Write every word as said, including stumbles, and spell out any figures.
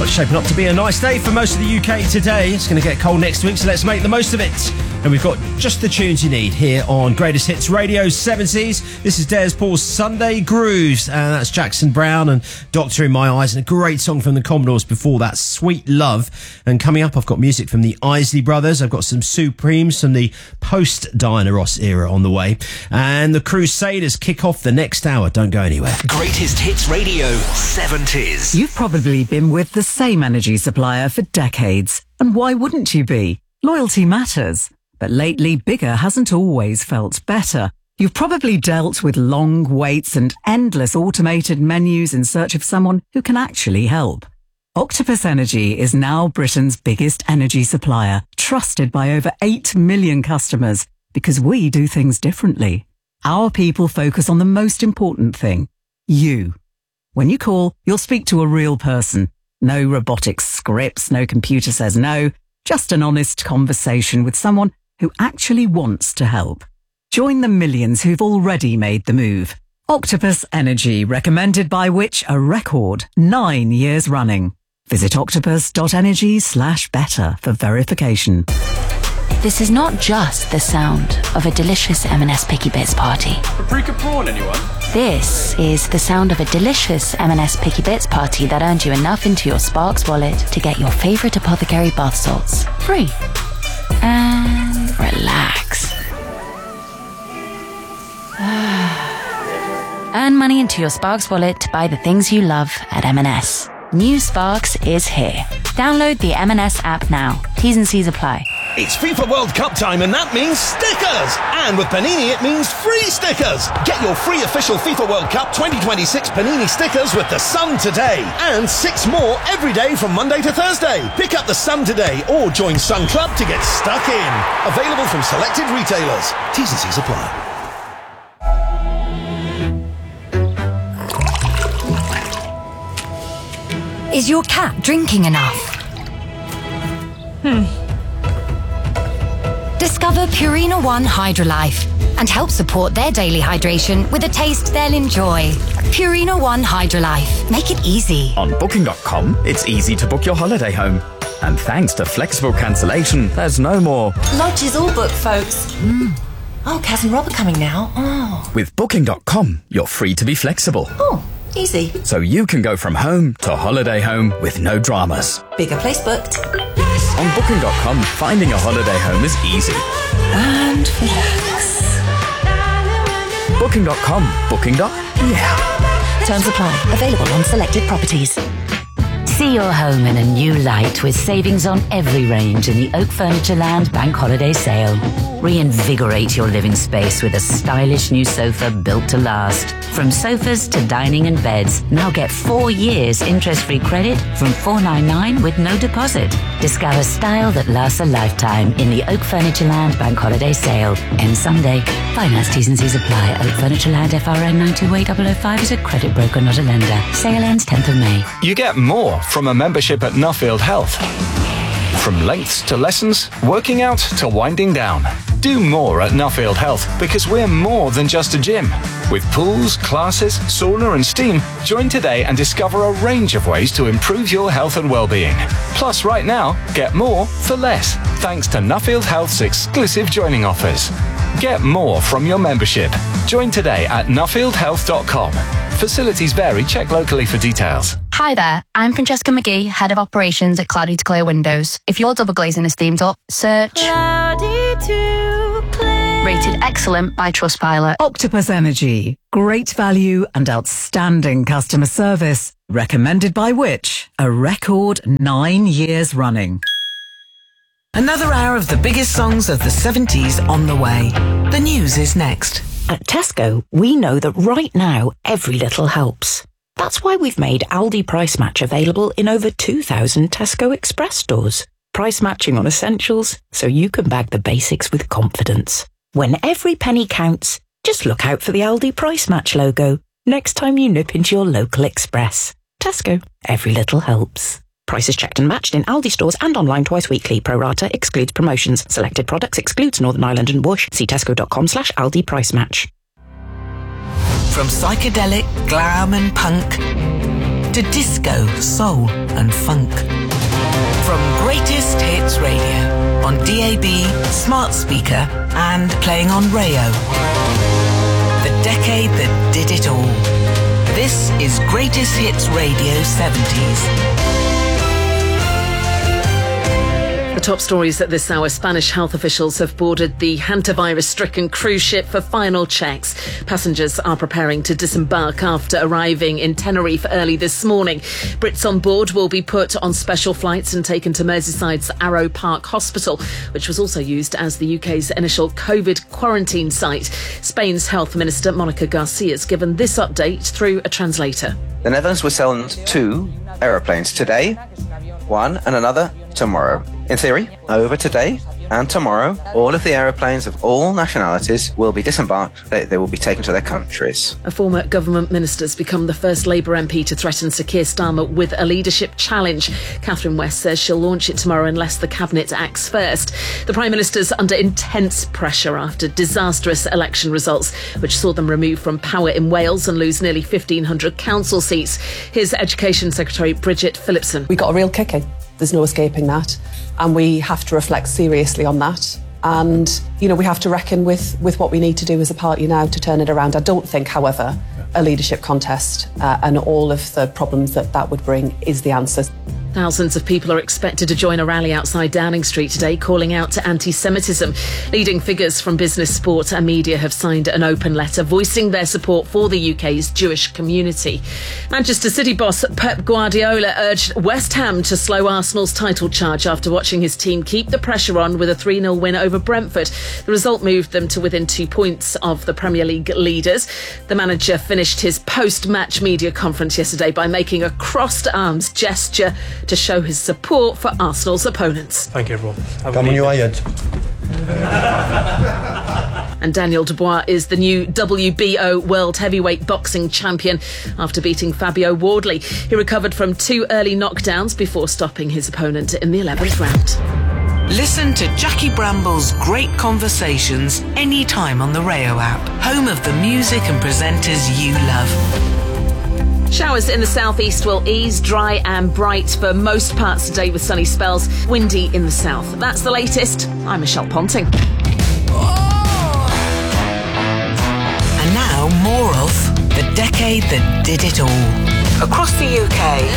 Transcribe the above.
Well, it's shaping up to be a nice day for most of the U K today. It's going to get cold next week, so let's make the most of it. And we've got just the tunes you need here on Greatest Hits Radio seventies. This is Des Paul's Sunday Grooves, and that's Jackson Browne and Doctor in My Eyes, and a great song from the Commodores before that, Sweet Love. And coming up, I've got music from the Isley Brothers. I've got some Supremes from the post-Diana Ross era on the way. And the Crusaders kick off the next hour. Don't go anywhere. Greatest Hits Radio seventies. You've probably been with the same energy supplier for decades. And why wouldn't you be? Loyalty matters. But lately, bigger hasn't always felt better. You've probably dealt with long waits and endless automated menus in search of someone who can actually help. Octopus Energy is now Britain's biggest energy supplier, trusted by over eight million customers, because we do things differently. Our people focus on the most important thing, you. When you call, you'll speak to a real person. No robotic scripts, no computer says no, just an honest conversation with someone who actually wants to help. Join the millions who've already made the move. Octopus Energy, recommended by Which a record nine years running. Visit octopus.energy slash better for verification. This is not just the sound of a delicious M and S Picky Bits party. Paprika prawn, anyone? This is the sound of a delicious M and S Picky Bits party that earned you enough into your Sparks wallet to get your favourite apothecary bath salts free. And relax. Earn money into your Sparks wallet to buy the things you love at M and S. New Sparks is here. Download the M and S app now. T's and C's apply. It's FIFA World Cup time, and that means stickers! And with Panini, it means free stickers! Get your free official FIFA World Cup twenty twenty-six Panini stickers with The Sun today. And six more every day from Monday to Thursday. Pick up The Sun today or join Sun Club to get stuck in. Available from selected retailers. T's and C's apply. Is your cat drinking enough? Hmm. Discover Purina One Hydrolife and help support their daily hydration with a taste they'll enjoy. Purina One Hydrolife. Make it easy. On booking dot com, it's easy to book your holiday home. And thanks to flexible cancellation, there's no more lodge is all booked, folks. Mm. Oh, Kaz and Rob are coming now. Oh. With booking dot com, you're free to be flexible. Oh, easy. So you can go from home to holiday home with no dramas. Bigger place booked. On booking dot com, finding a holiday home is easy. And relax. booking dot com. Booking. Yeah. Terms apply. Available on selected properties. See your home in a new light with savings on every range in the Oak Furniture Land Bank Holiday Sale. Reinvigorate your living space with a stylish new sofa built to last. From sofas to dining and beds, now get four years interest-free credit from four ninety-nine with no deposit. Discover style that lasts a lifetime in the Oak Furniture Land Bank Holiday Sale. Ends Sunday. Finance T's and C's apply. Oak Furniture Land F R N nine two eight zero zero five is a credit broker, not a lender. Sale ends tenth of May. You get more from a membership at Nuffield Health. From lengths to lessons, working out to winding down. Do more at Nuffield Health because we're more than just a gym. With pools, classes, sauna and steam, join today and discover a range of ways to improve your health and well-being. Plus, right now, get more for less, thanks to Nuffield Health's exclusive joining offers. Get more from your membership. Join today at nuffield health dot com. Facilities vary. Check locally for details. Hi there, I'm Francesca McGee, Head of Operations at Cloudy to Clear Windows. If your double glazing is themed up, search Cloudy to Clear. Rated excellent by Trustpilot. Octopus Energy. Great value and outstanding customer service. Recommended by Which? A record nine years running. Another hour of the biggest songs of the seventies on the way. The news is next. At Tesco, we know that right now, every little helps. That's why we've made Aldi Price Match available in over two thousand Tesco Express stores. Price matching on essentials, so you can bag the basics with confidence. When every penny counts, just look out for the Aldi Price Match logo next time you nip into your local Express. Tesco, every little helps. Prices checked and matched in Aldi stores and online twice weekly. Pro rata excludes promotions. Selected products excludes Northern Ireland and Bush. See tesco.com slash Aldi Price Match. From psychedelic, glam and punk to disco, soul and funk. From Greatest Hits Radio on D A B, smart speaker and playing on Rayo. The decade that did it all. This is Greatest Hits Radio seventies. The top stories at this hour. Spanish health officials have boarded the hantavirus-stricken cruise ship for final checks. Passengers are preparing to disembark after arriving in Tenerife early this morning. Brits on board will be put on special flights and taken to Merseyside's Arrow Park Hospital, which was also used as the U K's initial COVID quarantine site. Spain's Health Minister Monica Garcia has given this update through a translator. The Netherlands will send two aeroplanes today, one and another tomorrow. In theory, over today and tomorrow, all of the aeroplanes of all nationalities will be disembarked. They, they will be taken to their countries. A former government minister has become the first Labour M P to threaten Sir Keir Starmer with a leadership challenge. Catherine West says she'll launch it tomorrow unless the Cabinet acts first. The Prime Minister's under intense pressure after disastrous election results, which saw them removed from power in Wales and lose nearly fifteen hundred council seats. His Education Secretary, Bridget Phillipson. We got a real kicking. There's no escaping that. And we have to reflect seriously on that. And, you know, we have to reckon with, with what we need to do as a party now to turn it around. I don't think, however, a leadership contest uh, and all of the problems that that would bring is the answer. Thousands of people are expected to join a rally outside Downing Street today calling out to anti-Semitism. Leading figures from business, sport and media have signed an open letter voicing their support for the U K's Jewish community. Manchester City boss Pep Guardiola urged West Ham to slow Arsenal's title charge after watching his team keep the pressure on with a three nil win over Brentford. The result moved them to within two points of the Premier League leaders. The manager finished his post-match media conference yesterday by making a crossed arms gesture to show his support for Arsenal's opponents. Thank you, everyone. Come on, you Ayed. And Daniel Dubois is the new W B O World Heavyweight Boxing Champion after beating Fabio Wardley. He recovered from two early knockdowns before stopping his opponent in the eleventh round. Listen to Jackie Bramble's great conversations anytime on the Rayo app, home of the music and presenters you love. Showers in the southeast will ease, dry and bright for most parts today with sunny spells, windy in the south. That's the latest. I'm Michelle Ponting. And now more of The Decade That Did It All. Across the U K,